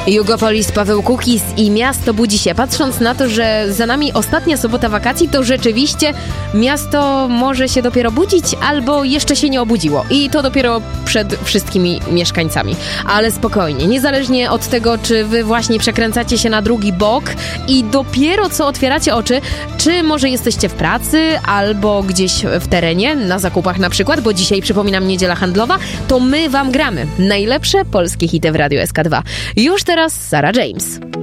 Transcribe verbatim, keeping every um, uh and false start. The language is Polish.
Jugopolis, Paweł Kukis i Miasto budzi się. Patrząc na to, że za nami ostatnia sobota wakacji, to rzeczywiście miasto może się dopiero budzić albo jeszcze się nie obudziło. I to dopiero przed wszystkimi mieszkańcami. Ale spokojnie, niezależnie od tego, czy wy właśnie przekręcacie się na drugi bok i dopiero co otwieracie oczy, czy może jesteście w pracy albo gdzieś w terenie, na zakupach na przykład, bo dzisiaj, przypominam, niedziela handlowa, to my wam gramy najlepsze polskie hity w Radiu S K dwa. Już teraz Sarah James.